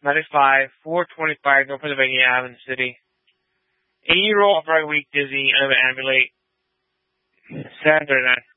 95, 425 North Pennsylvania Avenue City. 80-year-old, very weak, dizzy, unable to ambulate. 739.